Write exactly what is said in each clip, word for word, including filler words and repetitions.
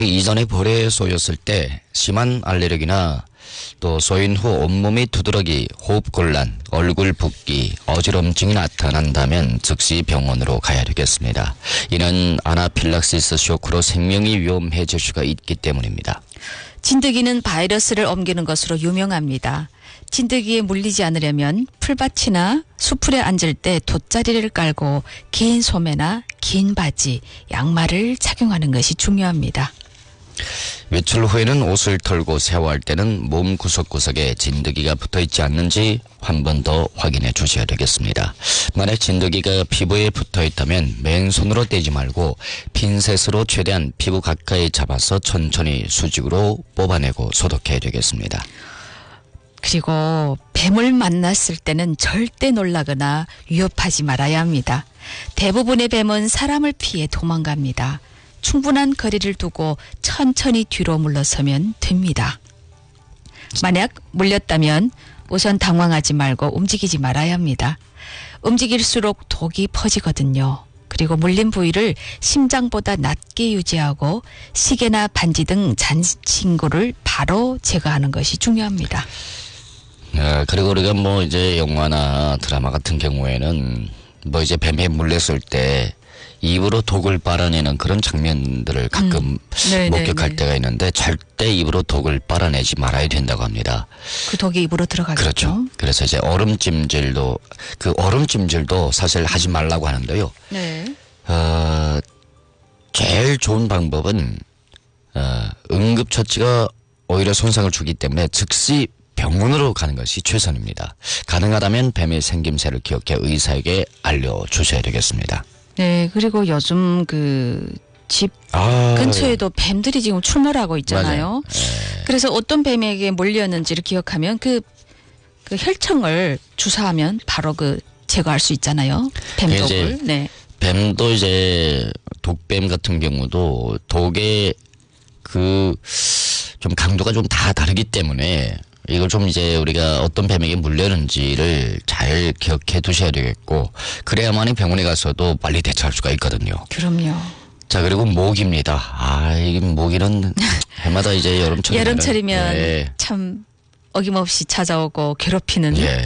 이전에 벌에 쏘였을 때 심한 알레르기나 또 쏘인 후 온몸이 두드러기, 호흡곤란, 얼굴 붓기, 어지럼증이 나타난다면 즉시 병원으로 가야 되겠습니다. 이는 아나필락시스 쇼크로 생명이 위험해질 수가 있기 때문입니다. 진드기는 바이러스를 옮기는 것으로 유명합니다. 진드기에 물리지 않으려면 풀밭이나 수풀에 앉을 때 돗자리를 깔고 긴 소매나 긴 바지, 양말을 착용하는 것이 중요합니다. 외출 후에는 옷을 털고 샤워할 때는 몸 구석구석에 진드기가 붙어있지 않는지 한 번 더 확인해 주셔야 되겠습니다. 만약 진드기가 피부에 붙어있다면 맨손으로 떼지 말고 핀셋으로 최대한 피부 가까이 잡아서 천천히 수직으로 뽑아내고 소독해야 되겠습니다. 그리고 뱀을 만났을 때는 절대 놀라거나 위협하지 말아야 합니다. 대부분의 뱀은 사람을 피해 도망갑니다. 충분한 거리를 두고 천천히 뒤로 물러서면 됩니다. 만약 물렸다면 우선 당황하지 말고 움직이지 말아야 합니다. 움직일수록 독이 퍼지거든요. 그리고 물린 부위를 심장보다 낮게 유지하고 시계나 반지 등 잔신고를 바로 제거하는 것이 중요합니다. 아, 그리고 우리가 뭐 이제 영화나 드라마 같은 경우에는 뭐 이제 뱀에 물렸을 때 입으로 독을 빨아내는 그런 장면들을 가끔 음. 목격할 때가 있는데 절대 입으로 독을 빨아내지 말아야 된다고 합니다. 그 독이 입으로 들어가겠죠. 그렇죠. 그래서 이제 얼음찜질도 그 얼음찜질도 사실 하지 말라고 하는데요. 네. 어, 제일 좋은 방법은 어, 응급처치가 오히려 손상을 주기 때문에 즉시 병원으로 가는 것이 최선입니다. 가능하다면 뱀의 생김새를 기억해 의사에게 알려주셔야 되겠습니다. 네, 그리고 요즘 그 집 아, 근처에도 뱀들이 지금 출몰하고 있잖아요. 네. 그래서 어떤 뱀에게 몰렸는지를 기억하면 그, 그 혈청을 주사하면 바로 그 제거할 수 있잖아요. 뱀독을. 네. 뱀도 이제 독뱀 같은 경우도 독의 그 좀 강도가 좀 다 다르기 때문에 이걸 좀 이제 우리가 어떤 뱀에게 물렸는지를 잘 기억해 두셔야 되겠고 그래야만이 병원에 가서도 빨리 대처할 수가 있거든요. 그럼요. 자, 그리고 모기입니다. 아, 이 모기는 해마다 이제 여름철이면 여름철이면 네. 참 어김없이 찾아오고 괴롭히는. 예.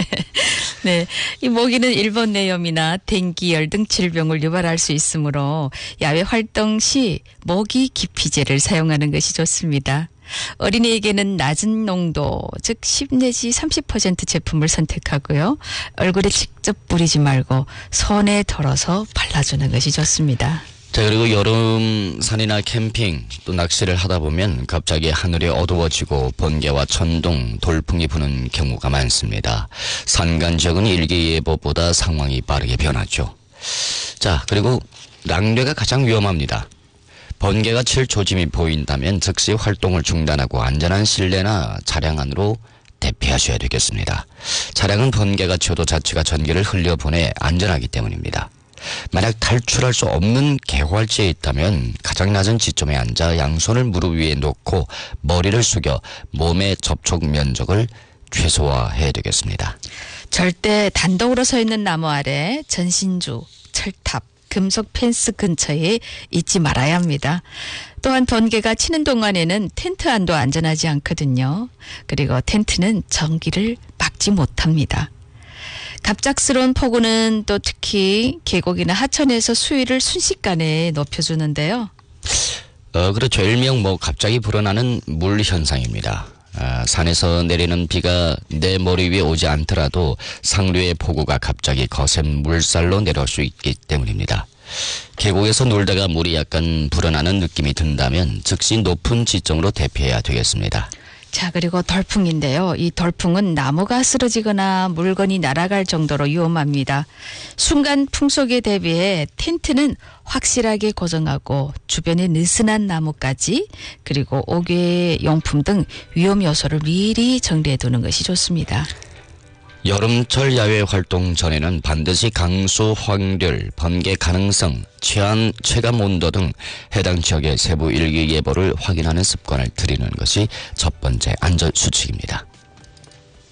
네, 이 모기는 일본뇌염이나 댕기열 등 질병을 유발할 수 있으므로 야외 활동 시 모기 기피제를 사용하는 것이 좋습니다. 어린이에게는 낮은 농도, 즉 십 내지 삼십 퍼센트 제품을 선택하고요. 얼굴에 직접 뿌리지 말고 손에 덜어서 발라주는 것이 좋습니다. 자, 그리고 여름 산이나 캠핑 또 낚시를 하다 보면 갑자기 하늘이 어두워지고 번개와 천둥, 돌풍이 부는 경우가 많습니다. 산간 지역은 일기예보보다 상황이 빠르게 변하죠. 자, 그리고 랑뢰가 가장 위험합니다. 번개가 칠 조짐이 보인다면 즉시 활동을 중단하고 안전한 실내나 차량 안으로 대피하셔야 되겠습니다. 차량은 번개가 쳐도 자체가 전기를 흘려보내 안전하기 때문입니다. 만약 탈출할 수 없는 개활지에 있다면 가장 낮은 지점에 앉아 양손을 무릎 위에 놓고 머리를 숙여 몸의 접촉 면적을 최소화해야 되겠습니다. 절대 단독으로 서 있는 나무 아래, 전신주, 철탑, 금속 펜스 근처에 있지 말아야 합니다. 또한 번개가 치는 동안에는 텐트 안도 안전하지 않거든요. 그리고 텐트는 전기를 막지 못합니다. 갑작스러운 폭우는 또 특히 계곡이나 하천에서 수위를 순식간에 높여주는데요. 어, 그렇죠. 일명 뭐 갑자기 불어나는 물 현상입니다. 아, 산에서 내리는 비가 내 머리 위에 오지 않더라도 상류의 폭우가 갑자기 거센 물살로 내려올 수 있기 때문입니다. 계곡에서 놀다가 물이 약간 불어나는 느낌이 든다면 즉시 높은 지점으로 대피해야 되겠습니다. 자, 그리고 돌풍인데요. 이 돌풍은 나무가 쓰러지거나 물건이 날아갈 정도로 위험합니다. 순간 풍속에 대비해 텐트는 확실하게 고정하고 주변에 느슨한 나무까지 그리고 옥외 용품 등 위험 요소를 미리 정리해 두는 것이 좋습니다. 여름철 야외 활동 전에는 반드시 강수, 확률, 번개 가능성, 체한, 체감 온도 등 해당 지역의 세부 일기예보를 확인하는 습관을 들이는 것이 첫 번째 안전수칙입니다.